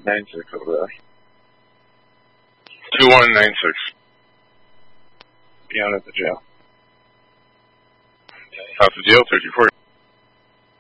96 over there. 2196. Beyond at the jail. House of jail, 34.